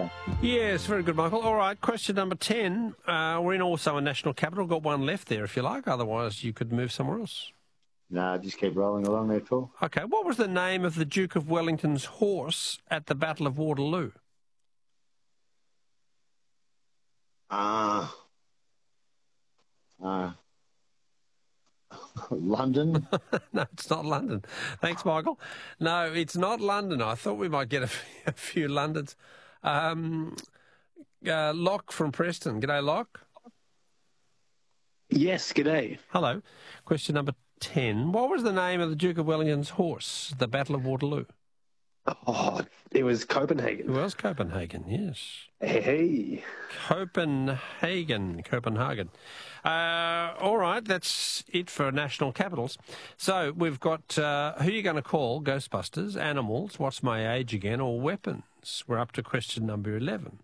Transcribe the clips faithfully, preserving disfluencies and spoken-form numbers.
show. Yes, very good, Michael. All right, question number ten. Uh, we're in also a national capital. Got one left there if you like. Otherwise, you could move somewhere else. No, just keep rolling along there, Phil. Okay, what was the name of the Duke of Wellington's horse at the Battle of Waterloo? Ah. Uh, uh, London? No, it's not London. Thanks, Michael. No, it's not London. I thought we might get a few, a few Londons. Um, uh, Locke from Preston. G'day, Locke. Yes, g'day. Hello. Question number ten. What was the name of the Duke of Wellington's horse at the Battle of Waterloo? Oh, it was Copenhagen. It was Copenhagen, yes. Hey. Copenhagen, Copenhagen. Uh, all right, that's it for national capitals. So we've got uh, who are you going to call? Ghostbusters, animals, what's my age again, or weapons? We're up to question number eleven.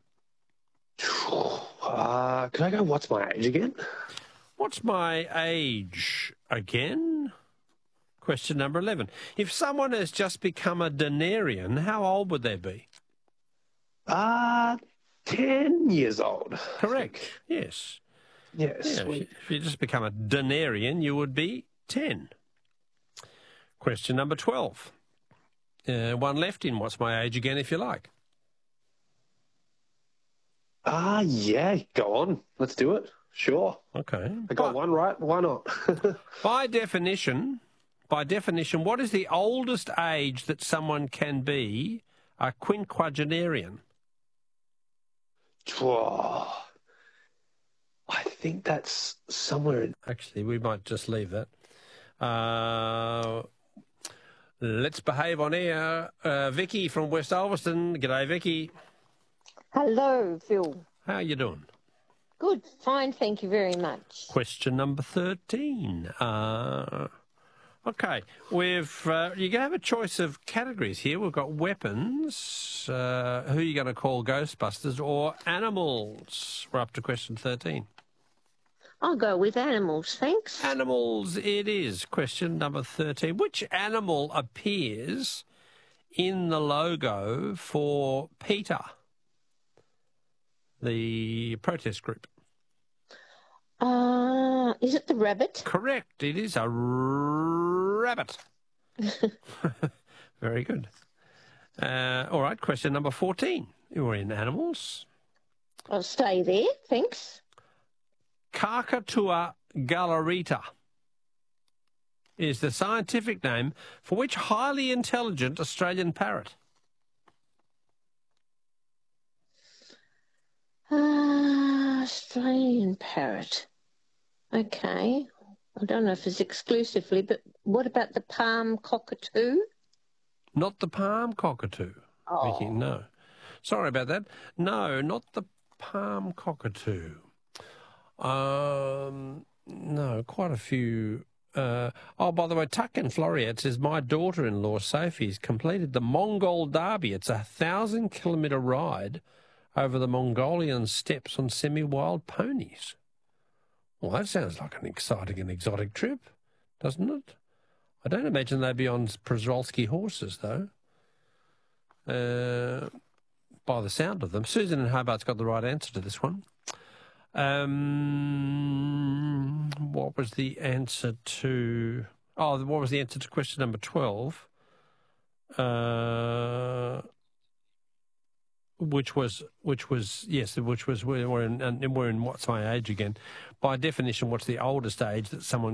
Uh, can I go, what's my age again? What's my age again? Question number eleven. If someone has just become a denarian, how old would they be? Uh, ten years old. Correct, yes. Yes. Yeah, if, you, if you just become a denarian, you would be ten. Question number twelve. Uh, one left in What's My Age Again, if you like. Ah, uh, yeah, go on. Let's do it. Sure. Okay. I got But one right. Why not? by definition, by definition, what is the oldest age that someone can be a quinquagenarian? Oh, I think that's somewhere in... Actually, we might just leave that. Uh, let's behave on air. Uh, Vicky from West Ulverston. G'day, Vicky. Hello, Phil. How are you doing? Good, fine, thank you very much. Question number thirteen. Uh, okay, we've uh, you can have a choice of categories here. We've got weapons. Uh, who are you going to call Ghostbusters or animals? We're up to question thirteen. I'll go with animals, thanks. Animals it is. Question number thirteen. Which animal appears in the logo for PETA, the protest group? Uh, is it the rabbit? Correct. It is a rabbit. Very good. Uh, all right, question number fourteen. We're in animals. I'll stay there, thanks. Carcatua gallerita is the scientific name for which highly intelligent Australian parrot? Uh, Australian parrot. Okay. I don't know if it's exclusively, but what about the palm cockatoo? Not the palm cockatoo. Oh. Vicky, no. Sorry about that. No, not the palm cockatoo. Um, no, quite a few. Uh, oh, by the way, Tuck in Floriat says, my daughter-in-law, Sophie's completed the Mongol Derby. It's a thousand-kilometre ride over the Mongolian steppes on semi-wild ponies. Well, that sounds like an exciting and exotic trip, doesn't it? I don't imagine they'd be on Przewalski horses, though, uh, by the sound of them. Susan in Hobart's got the right answer to this one. Um, what was the answer to... Oh, what was the answer to question number twelve? Uh... Which was, which was, yes, which was, we're in, we're in What's My Age Again. By definition, what's the oldest age that someone